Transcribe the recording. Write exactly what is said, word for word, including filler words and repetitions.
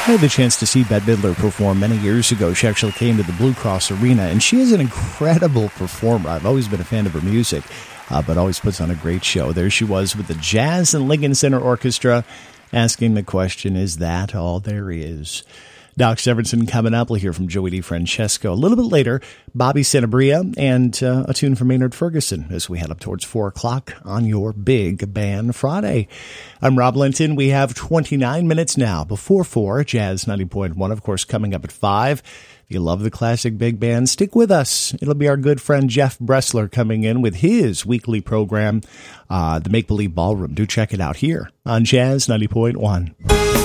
I had the chance to see Bette Midler perform many years ago. She actually came to the Blue Cross Arena, and she is an incredible performer. I've always been a fan of her music, uh, but always puts on a great show. There she was with the Jazz and Lincoln Center Orchestra, asking the question, is that all there is? Doc Severinsen coming up. We'll hear from Joey DeFrancesco a little bit later. Bobby Sanabria and uh, a tune from Maynard Ferguson as we head up towards four o'clock on your Big Band Friday. I'm Rob Linton. We have twenty-nine minutes now before four. Jazz ninety point one, of course, coming up at five. If you love the classic big band, stick with us. It'll be our good friend Jeff Bressler coming in with his weekly program, uh, the Make Believe Ballroom. Do check it out here on Jazz ninety point one.